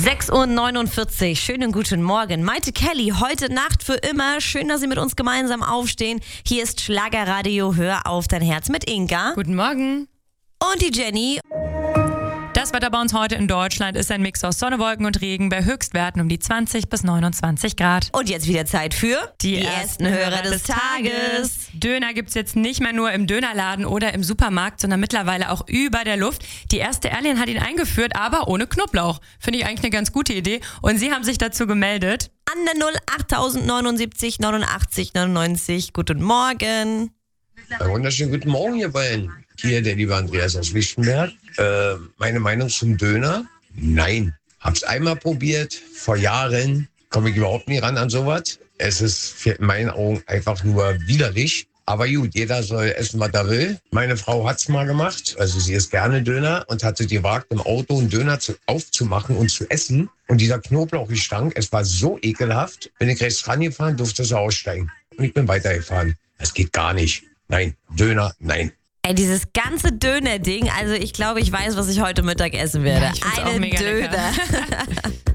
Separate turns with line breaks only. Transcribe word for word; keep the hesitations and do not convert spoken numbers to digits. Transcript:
sechs Uhr neunundvierzig, schönen guten Morgen. Maite Kelly, heute Nacht für immer. Schön, dass Sie mit uns gemeinsam aufstehen. Hier ist Schlagerradio, hör auf dein Herz mit Inga.
Guten Morgen.
Und die Jenny.
Das Wetter bei uns heute in Deutschland ist ein Mix aus Sonne, Wolken und Regen bei Höchstwerten um die zwanzig bis neunundzwanzig Grad.
Und jetzt wieder Zeit für
die, die ersten Hörer des Tages. Döner gibt's jetzt nicht mehr nur im Dönerladen oder im Supermarkt, sondern mittlerweile auch über der Luft. Die erste Airline hat ihn eingeführt, aber ohne Knoblauch. Finde ich eigentlich eine ganz gute Idee. Und Sie haben sich dazu gemeldet.
An der null acht neunundsiebzig neunundachtzig neunundneunzig. Guten Morgen.
Einen wunderschönen guten Morgen, ihr beiden. Hier der liebe Andreas aus Lichtenberg. Äh, meine Meinung zum Döner? Nein. Hab's einmal probiert, vor Jahren. Komme ich überhaupt nie ran an sowas. Es ist in meinen Augen einfach nur widerlich. Aber gut, jeder soll essen, was er will. Meine Frau hat's mal gemacht. Also sie isst gerne Döner und hatte gewagt, im Auto einen Döner zu, aufzumachen und zu essen. Und dieser Knoblauchgestank, es war so ekelhaft. Bin ich rechts rangefahren, durfte sie aussteigen. Und ich bin weitergefahren. Das geht gar nicht. Nein, Döner, nein.
Ey, dieses ganze Döner-Ding, also ich glaube, ich weiß, was ich heute Mittag essen werde.
Ja, ich find's auch
Einen
mega
Döner.